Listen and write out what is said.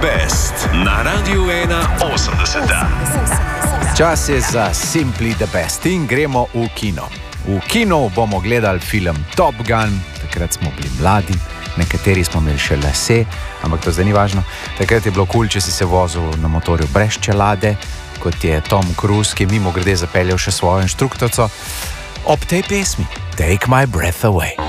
Best na Radiu 81. Čas je za Simply the Best in gremo v kino. V kinu bomo gledali film Top Gun, takrat smo bili mladi, nekateri smo imeli še lase, ampak to zdaj ni važno. Takrat je bilo kul, če si se vozil na motorju brez čelade, kot je Tom Cruise, ki je mimo grede zapeljal še svojo inštruktorico ob tej pesmi Take My Breath Away.